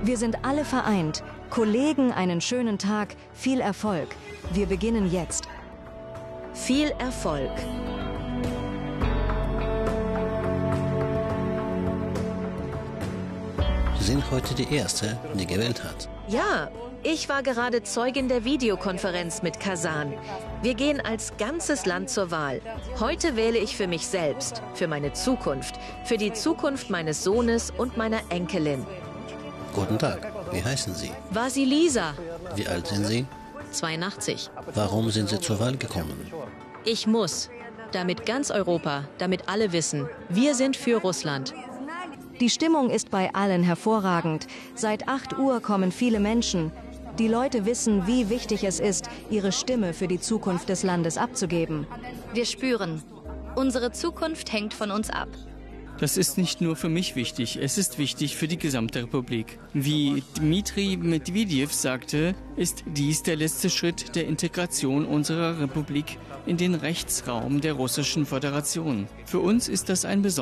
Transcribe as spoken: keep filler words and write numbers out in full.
Wir sind alle vereint. Kollegen, einen schönen Tag, viel Erfolg. Wir beginnen jetzt. Viel Erfolg. Sie sind heute die Erste, die gewählt hat. Ja, ich war gerade Zeugin der Videokonferenz mit Kasan. Wir gehen als ganzes Land zur Wahl. Heute wähle ich für mich selbst, für meine Zukunft, für die Zukunft meines Sohnes und meiner Enkelin. Guten Tag, wie heißen Sie? Vasilisa. Wie alt sind Sie? zweiundachtzig. Warum sind Sie zur Wahl gekommen? Ich muss. Damit ganz Europa, damit alle wissen, wir sind für Russland. Die Stimmung ist bei allen hervorragend. Seit acht Uhr kommen viele Menschen. Die Leute wissen, wie wichtig es ist, ihre Stimme für die Zukunft des Landes abzugeben. Wir spüren, unsere Zukunft hängt von uns ab. Das ist nicht nur für mich wichtig, es ist wichtig für die gesamte Republik. Wie Dmitri Medvedev sagte, ist dies der letzte Schritt der Integration unserer Republik in den Rechtsraum der Russischen Föderation. Für uns ist das ein besonderes